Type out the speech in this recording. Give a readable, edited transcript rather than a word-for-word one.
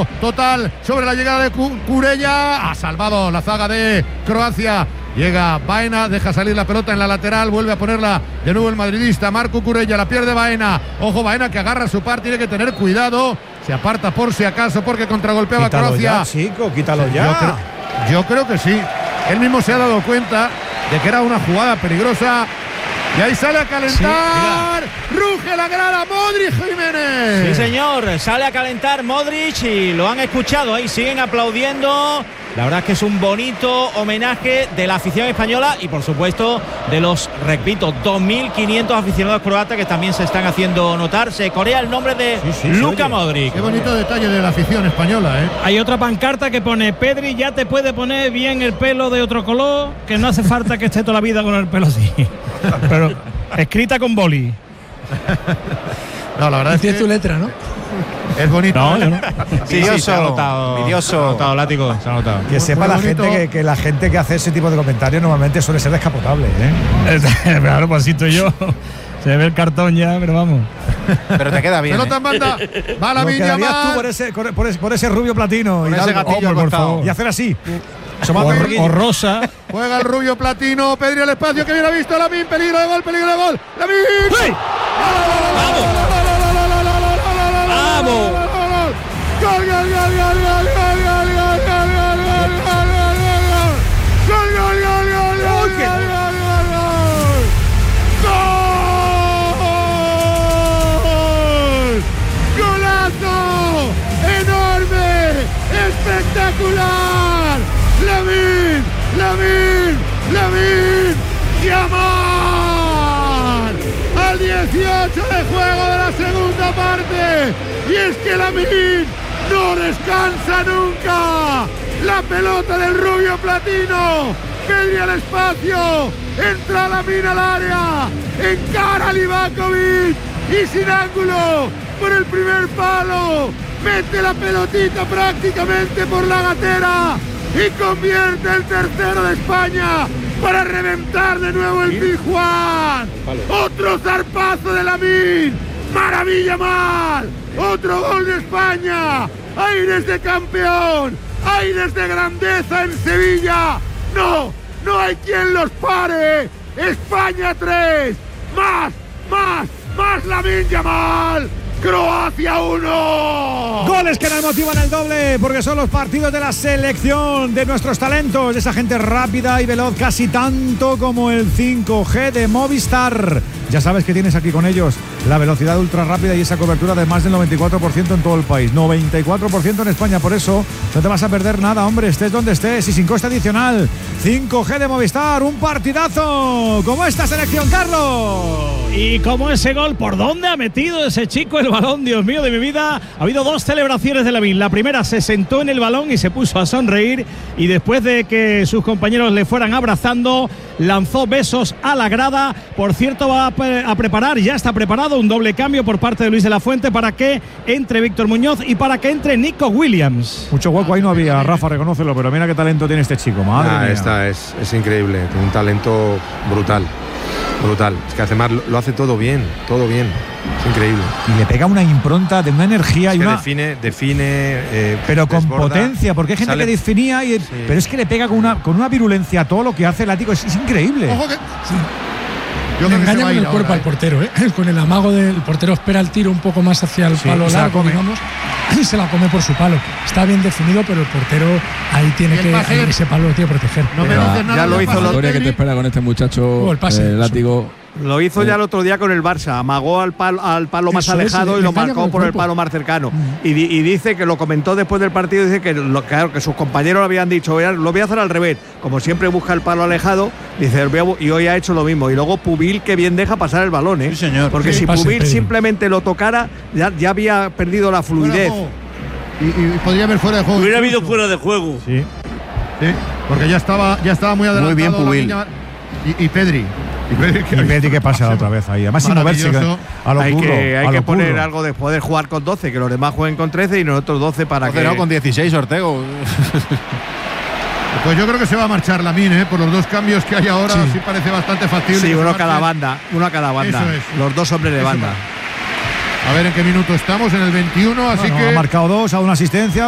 dominio total sobre la llegada de Kurella. Ha salvado la zaga de Croacia. Llega Baena, deja salir la pelota en la lateral, vuelve a ponerla de nuevo el madridista Marco Kurella, la pierde Baena. Ojo, Baena que agarra su par, tiene que tener cuidado. Se aparta por si acaso porque contragolpeaba Croacia. Ya, chico, quítalo ya. Yo creo que sí. Él mismo se ha dado cuenta de que era una jugada peligrosa. Y ahí sale a calentar. Sí, ruge la grada Modric Jiménez. Sí, señor. Sale a calentar Modric y lo han escuchado. Ahí siguen aplaudiendo. La verdad es que es un bonito homenaje de la afición española y, por supuesto, de los, repito, 2.500 aficionados croatas que también se están haciendo notar. Se corea el nombre de Luka Modric. Qué bonito detalle de la afición española, ¿eh? Hay otra pancarta que pone: Pedri ya te puede poner bien el pelo de otro color, que no hace falta que esté toda la vida con el pelo así. Pero escrita con boli. No, la verdad es que tu letra, ¿no? Es bonito. No, yo no. Sí, se ha notado. Vidioso. Se ha notado, Látigo. Se ha notado. Que sepa la gente que la gente que hace ese tipo de comentarios normalmente suele ser descapotable, ¿eh? Claro, pues así estoy yo. Se ve el cartón ya, pero vamos. Pero te queda bien. Pelota en banda. Va la Lo Viña quedarías más. tú por ese rubio platino. Con Y ese gatillo al costado. y hacer así. O rosa. Juega el rubio platino. Pedri al espacio que bien ha visto. Lamin. Peligro de gol. Peligro de gol. Lamin. ¡Sí! ¡Vamos! ¡Gol, gol, gol, gol, gol, gol, gol, gol, gol, golazo enorme, espectacular. Lamin Yamal al 18 de juego de la segunda parte. Y es que Lamin no descansa nunca. La pelota del rubio platino. Pedri al espacio. Entra Lamin al área. Encara a Livakovic. Y sin ángulo. Por el primer palo. Mete la pelotita prácticamente por la gatera. Y convierte el tercero de España. Para reventar de nuevo el Pizjuán. Otro zarpazo de Lamin. Maravilla mal. Otro gol de España. Aires de campeón. Aires de grandeza en Sevilla. No hay quien los pare. España 3. Más Lamin Yamal. Croacia 1. Goles que nos motivan el doble, porque son los partidos de la selección de nuestros talentos, de esa gente rápida y veloz, casi tanto como el 5G de Movistar. Ya sabes que tienes aquí con ellos la velocidad ultra rápida y esa cobertura de más del 94% en todo el país, 94% en España. Por eso no te vas a perder nada, hombre, estés donde estés y sin coste adicional. 5G de Movistar, un partidazo como esta selección, Carlos. Y como ese gol, ¿por dónde ha metido ese chico el balón? Dios mío de mi vida. Ha habido dos celebraciones de Lamin. La primera, se sentó en el balón y se puso a sonreír, y después de que sus compañeros le fueran abrazando, lanzó besos a la grada. Por cierto, va a preparar, ya está preparado, un doble cambio por parte de Luis de la Fuente para que entre Víctor Muñoz y para que entre Nico Williams. Mucho hueco ahí no había, Rafa, reconócelo, pero mira qué talento tiene este chico, madre mía. Esta es increíble, tiene un talento brutal. Es que además lo hace todo bien, es increíble. Y le pega una impronta de una energía es y que una define pero con desborda, potencia, porque hay gente que definía y, sí. Pero es que le pega con una virulencia a todo lo que hace el látigo, es increíble. Ojo que sí. Le engaña con el cuerpo al portero, con el amago del portero, espera el tiro un poco más hacia el palo largo, digamos, y se la come por su palo. Está bien definido, pero el portero ahí tiene que ese palo lo tiene que proteger. No me dices nada. Ya lo hizo la historia que te espera con este muchacho, el látigo. Lo hizo ya el otro día con el Barça, amagó al palo más alejado y lo marcó por el palo más cercano. Y dice que lo comentó después del partido, dice que claro, que sus compañeros le habían dicho, lo voy a hacer al revés, como siempre busca el palo alejado, dice, y hoy ha hecho lo mismo. Y luego Pubil, que bien deja pasar el balón, Sí, señor. Porque si Pubil simplemente lo tocara, ya había perdido la fluidez. Y podría haber fuera de juego. Hubiera habido fuera de juego. Sí, porque ya estaba muy adelantado. Muy bien Pubil. Y Pedri. Y Pedri que pasa otra vez ahí. Además sin moverse a lo hay curro. Hay que poner algo de poder jugar con 12, que los demás jueguen con 13 y nosotros 12 para que… No, con 16 Ortego. Pues yo creo que se va a marchar Lamin, por los dos cambios que hay ahora, sí parece bastante factible. Sí, uno a cada banda. Eso es. Los dos hombres de banda. A ver en qué minuto estamos, en el 21, así que… Ha marcado 2, a una asistencia.